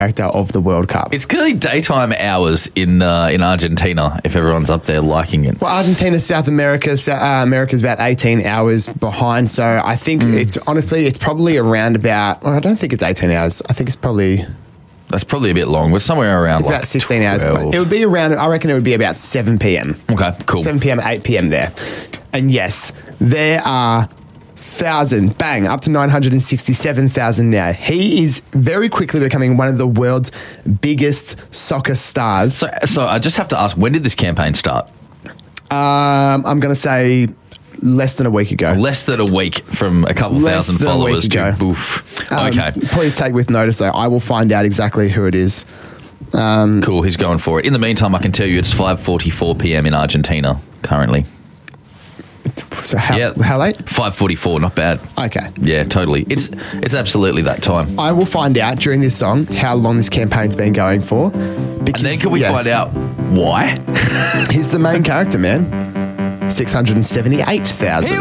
character of the World Cup. It's clearly daytime hours in Argentina if everyone's up there liking it. Well, Argentina, South America, America's about 18 hours behind. So I think it's probably around about, well, I don't think it's 18 hours. I think it's probably... That's probably a bit long. We're somewhere around about 16 hours. But it would be around, I reckon it would be about 7 p.m. Okay, cool. 7 p.m., 8 p.m. there. And yes, there are... up to 967,000 now. He is very quickly becoming one of the world's biggest soccer stars. So I just have to ask, when did this campaign start? I'm going to say less than a week ago. Less than a week from a couple thousand followers to boof. Okay. Please take with notice, though. I will find out exactly who it is. Cool, he's going for it. In the meantime, I can tell you it's 5:44 p.m. in Argentina currently. So how late? 5:44, not bad. Okay. Yeah, totally. It's absolutely that time. I will find out during this song how long this campaign's been going for. Because, and then can we find out why? He's the main character, man. 678,000.